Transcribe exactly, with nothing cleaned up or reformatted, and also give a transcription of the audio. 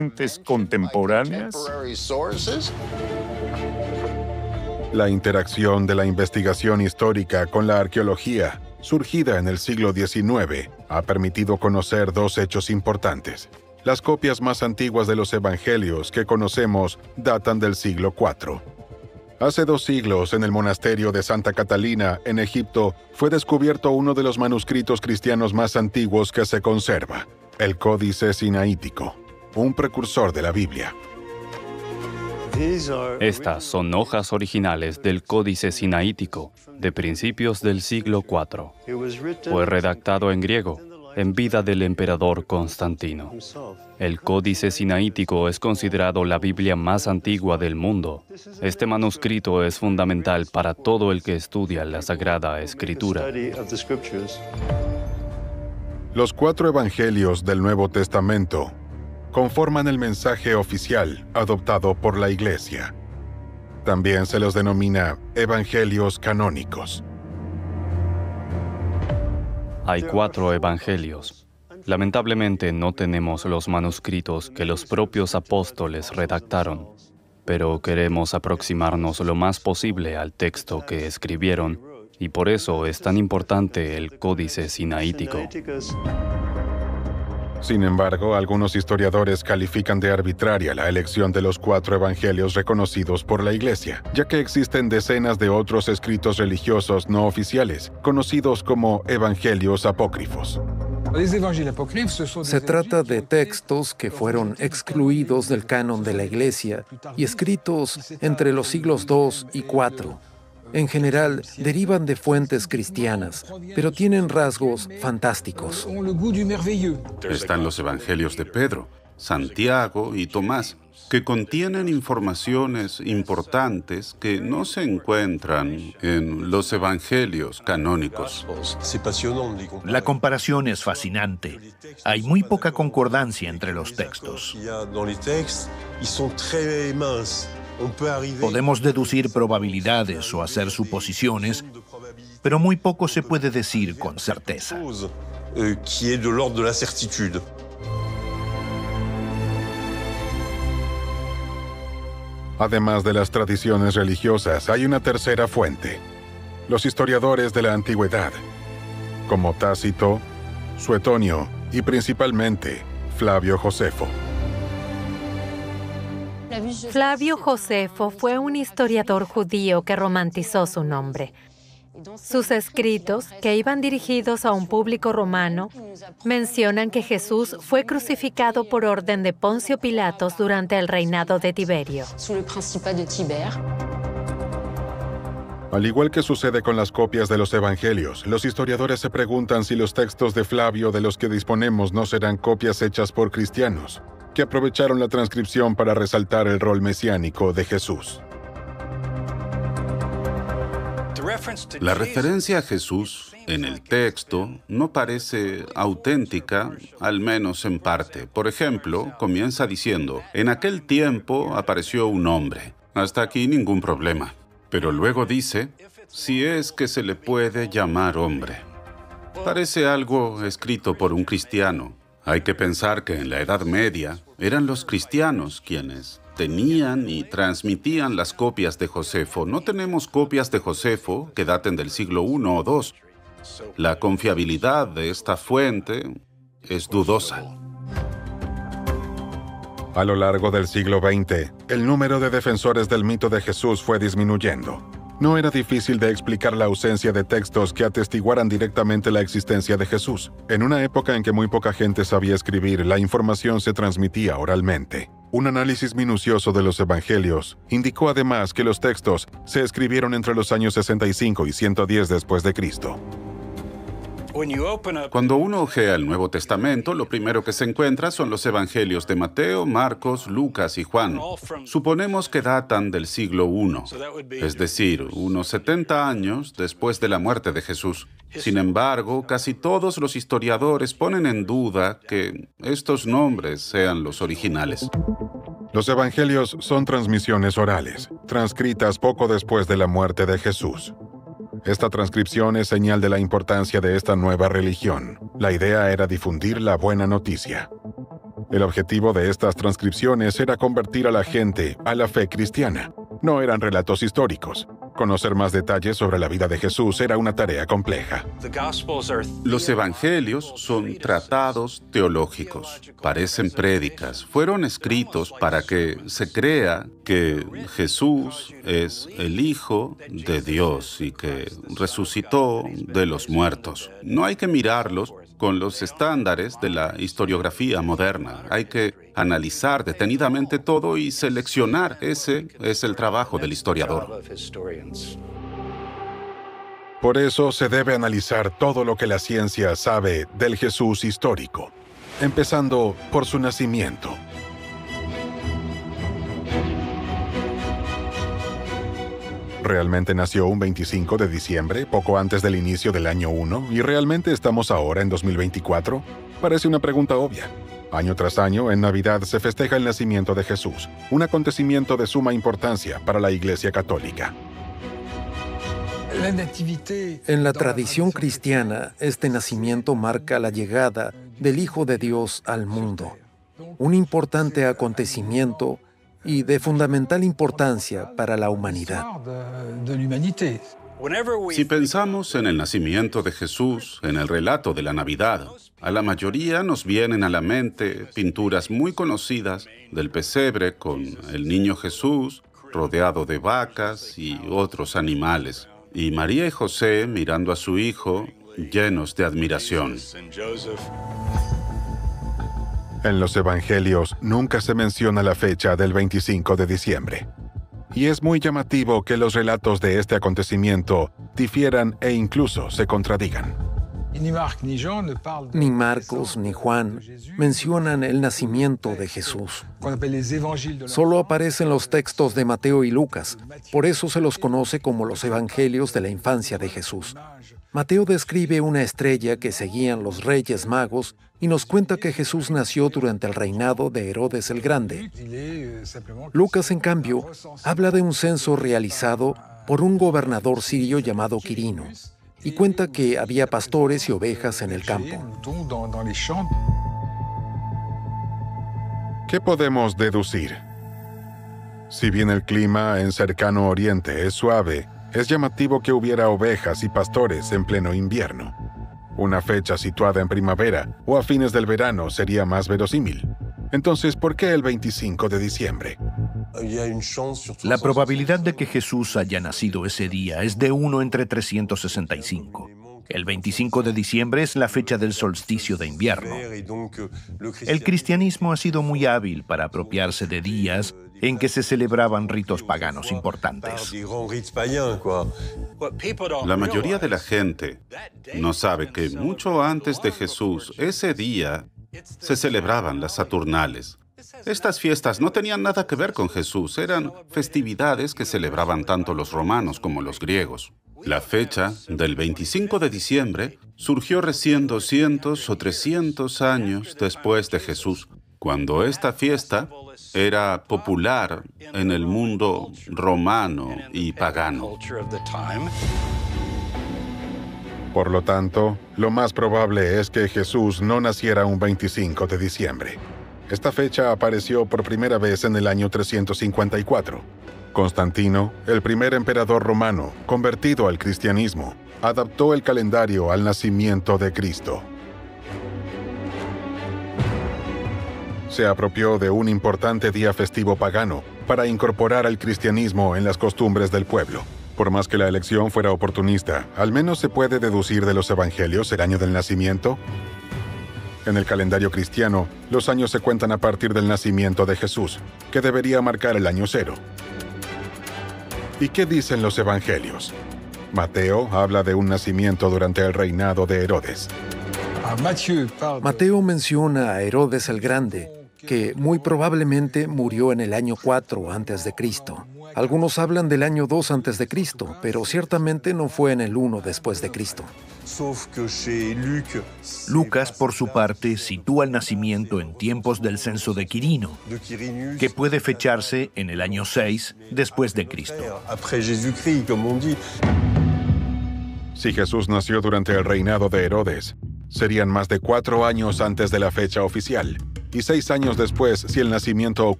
fuentes contemporáneas? La interacción de la investigación histórica con la arqueología, surgida en el siglo diecinueve, ha permitido conocer dos hechos importantes. Las copias más antiguas de los evangelios que conocemos datan del siglo cuatro. Hace dos siglos, en el monasterio de Santa Catalina, en Egipto, fue descubierto uno de los manuscritos cristianos más antiguos que se conserva, el Códice Sinaítico, un precursor de la Biblia. Estas son hojas originales del Códice Sinaítico, de principios del siglo cuatro. Fue redactado en griego, en vida del emperador Constantino. El Códice Sinaítico es considerado la Biblia más antigua del mundo. Este manuscrito es fundamental para todo el que estudia la Sagrada Escritura. Los cuatro evangelios del Nuevo Testamento conforman el mensaje oficial adoptado por la Iglesia. También se los denomina evangelios canónicos. Hay cuatro evangelios. Lamentablemente no tenemos los manuscritos que los propios apóstoles redactaron, pero queremos aproximarnos lo más posible al texto que escribieron, y por eso es tan importante el Códice Sinaítico. Sin embargo, algunos historiadores califican de arbitraria la elección de los cuatro evangelios reconocidos por la Iglesia, ya que existen decenas de otros escritos religiosos no oficiales, conocidos como evangelios apócrifos. Se trata de textos que fueron excluidos del canon de la Iglesia y escritos entre los siglos dos y cuatro. En general, derivan de fuentes cristianas, pero tienen rasgos fantásticos. Están los evangelios de Pedro, Santiago y Tomás, que contienen informaciones importantes que no se encuentran en los evangelios canónicos. La comparación es fascinante. Hay muy poca concordancia entre los textos. Podemos deducir probabilidades o hacer suposiciones, pero muy poco se puede decir con certeza. Además de las tradiciones religiosas, hay una tercera fuente: los historiadores de la antigüedad, como Tácito, Suetonio y principalmente Flavio Josefo. Flavio Josefo fue un historiador judío que romantizó su nombre. Sus escritos, que iban dirigidos a un público romano, mencionan que Jesús fue crucificado por orden de Poncio Pilatos durante el reinado de Tiberio. Al igual que sucede con las copias de los evangelios, los historiadores se preguntan si los textos de Flavio de los que disponemos no serán copias hechas por cristianos, que aprovecharon la transcripción para resaltar el rol mesiánico de Jesús. La referencia a Jesús en el texto no parece auténtica, al menos en parte. Por ejemplo, comienza diciendo: en aquel tiempo apareció un hombre. Hasta aquí ningún problema. Pero luego dice: si es que se le puede llamar hombre. Parece algo escrito por un cristiano. Hay que pensar que en la Edad Media eran los cristianos quienes tenían y transmitían las copias de Josefo. No tenemos copias de Josefo que daten del siglo primero o segundo. La confiabilidad de esta fuente es dudosa. A lo largo del siglo veinte, el número de defensores del mito de Jesús fue disminuyendo. No era difícil de explicar la ausencia de textos que atestiguaran directamente la existencia de Jesús. En una época en que muy poca gente sabía escribir, la información se transmitía oralmente. Un análisis minucioso de los evangelios indicó además que los textos se escribieron entre los años sesenta y cinco y ciento diez después de Cristo. Cuando uno ojea el Nuevo Testamento, lo primero que se encuentra son los evangelios de Mateo, Marcos, Lucas y Juan. Suponemos que datan del siglo primero, es decir, unos setenta años después de la muerte de Jesús. Sin embargo, casi todos los historiadores ponen en duda que estos nombres sean los originales. Los evangelios son transmisiones orales, transcritas poco después de la muerte de Jesús. Esta transcripción es señal de la importancia de esta nueva religión. La idea era difundir la buena noticia. El objetivo de estas transcripciones era convertir a la gente a la fe cristiana. No eran relatos históricos. Conocer más detalles sobre la vida de Jesús era una tarea compleja. Los evangelios son tratados teológicos, parecen prédicas. Fueron escritos para que se crea que Jesús es el Hijo de Dios y que resucitó de los muertos. No hay que mirarlos con los estándares de la historiografía moderna. Hay que analizar detenidamente todo y seleccionar. Ese es el trabajo del historiador. Por eso se debe analizar todo lo que la ciencia sabe del Jesús histórico, empezando por su nacimiento. ¿Realmente nació un veinticinco de diciembre, poco antes del inicio del año uno, y realmente estamos ahora en dos mil veinticuatro? Parece una pregunta obvia. Año tras año, en Navidad se festeja el nacimiento de Jesús, un acontecimiento de suma importancia para la Iglesia Católica. En la tradición cristiana, este nacimiento marca la llegada del Hijo de Dios al mundo, un importante acontecimiento y de fundamental importancia para la humanidad. Si pensamos en el nacimiento de Jesús, en el relato de la Navidad, a la mayoría nos vienen a la mente pinturas muy conocidas del pesebre con el niño Jesús rodeado de vacas y otros animales, y María y José mirando a su hijo llenos de admiración. En los evangelios nunca se menciona la fecha del veinticinco de diciembre. Y es muy llamativo que los relatos de este acontecimiento difieran e incluso se contradigan. Ni Marcos ni Juan mencionan el nacimiento de Jesús. Solo aparecen los textos de Mateo y Lucas, por eso se los conoce como los evangelios de la infancia de Jesús. Mateo describe una estrella que seguían los reyes magos y nos cuenta que Jesús nació durante el reinado de Herodes el Grande. Lucas, en cambio, habla de un censo realizado por un gobernador sirio llamado Quirino y cuenta que había pastores y ovejas en el campo. ¿Qué podemos deducir? Si bien el clima en cercano Oriente es suave, es llamativo que hubiera ovejas y pastores en pleno invierno. Una fecha situada en primavera o a fines del verano sería más verosímil. Entonces, ¿por qué el veinticinco de diciembre? La probabilidad de que Jesús haya nacido ese día es de uno entre trescientos sesenta y cinco. El veinticinco de diciembre es la fecha del solsticio de invierno. El cristianismo ha sido muy hábil para apropiarse de días en que se celebraban ritos paganos importantes. La mayoría de la gente no sabe que mucho antes de Jesús, ese día, se celebraban las Saturnales. Estas fiestas no tenían nada que ver con Jesús, eran festividades que celebraban tanto los romanos como los griegos. La fecha del veinticinco de diciembre surgió recién doscientos o trescientos años después de Jesús, cuando esta fiesta era popular en el mundo romano y pagano. Por lo tanto, lo más probable es que Jesús no naciera un veinticinco de diciembre. Esta fecha apareció por primera vez en el año trescientos cincuenta y cuatro. Constantino, el primer emperador romano convertido al cristianismo, adaptó el calendario al nacimiento de Cristo. Se apropió de un importante día festivo pagano para incorporar al cristianismo en las costumbres del pueblo. Por más que la elección fuera oportunista, al menos se puede deducir de los evangelios el año del nacimiento. En el calendario cristiano, los años se cuentan a partir del nacimiento de Jesús, que debería marcar el año cero. ¿Y qué dicen los evangelios? Mateo habla de un nacimiento durante el reinado de Herodes. Mateo menciona a Herodes el Grande, que muy probablemente murió en el año cuatro antes de Cristo. Algunos hablan del año dos antes de Cristo, pero ciertamente no fue en el uno después de Cristo. Lucas, por su parte, sitúa el nacimiento en tiempos del censo de Quirino, que puede fecharse en el año seis después de Cristo. Si Jesús nació durante el reinado de Herodes, serían más de cuatro años antes de la fecha oficial. y seis años después si el nacimiento ocurrió